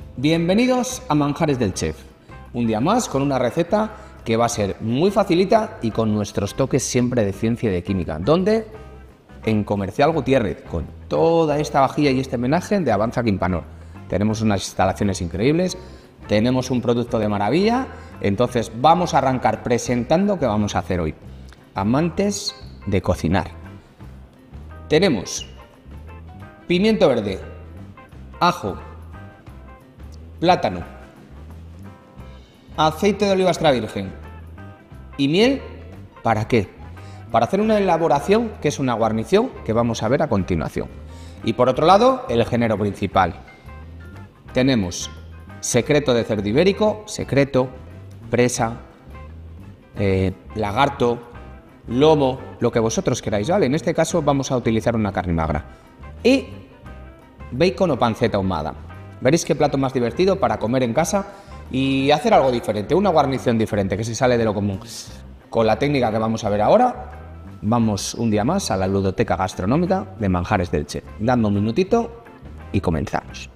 Bienvenidos a Manjares del Chef, un día más con una receta que va a ser muy facilita y con nuestros toques siempre de ciencia y de química, donde en Comercial Gutiérrez, con toda esta vajilla y este homenaje de Avanza Quimpanor. Tenemos unas instalaciones increíbles, tenemos un producto de maravilla, entonces vamos a arrancar presentando qué vamos a hacer hoy. Amantes de cocinar. Tenemos pimiento verde, ajo, plátano, aceite de oliva extra virgen y miel. ¿Para qué? Para hacer una elaboración que es una guarnición que vamos a ver a continuación. Y por otro lado, el género principal. Tenemos secreto de cerdo ibérico, secreto, presa, lagarto, lomo, lo que vosotros queráis, ¿vale? En este caso vamos a utilizar una carne magra. Y bacon o panceta ahumada. Veréis qué plato más divertido para comer en casa y hacer algo diferente, una guarnición diferente que se sale de lo común. Con la técnica que vamos a ver ahora, vamos un día más a la ludoteca gastronómica de Manjares del Chef. Dando un minutito y comenzamos.